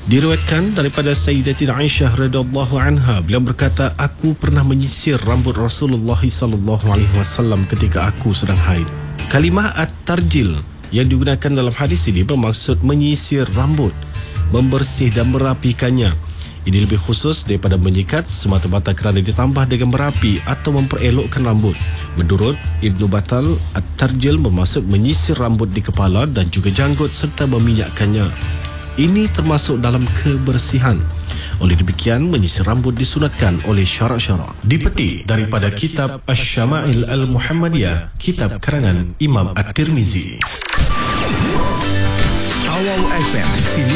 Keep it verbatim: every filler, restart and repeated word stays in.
Diriwayatkan daripada Sayyidatina Aisyah radhiyallahu anha, beliau berkata, aku pernah menyisir rambut Rasulullah sallallahu alaihi wasallam ketika aku sedang haid. Kalimah at-tarjil yang digunakan dalam hadis ini bermaksud menyisir rambut, membersih dan merapikannya. Ini lebih khusus daripada menyikat semata-mata kerana ditambah dengan merapi atau memperelokkan rambut. Menurut Ibnu Battal, at-tarjil bermaksud menyisir rambut di kepala dan juga janggut serta meminyakkannya. Ini termasuk dalam kebersihan. Oleh demikian, menyisir rambut disunatkan oleh syarak-syarak. Dipetik daripada kitab Asy-Syama'il Al-Muhammadiyah, kitab karangan Imam At-Tirmizi. Awal F M.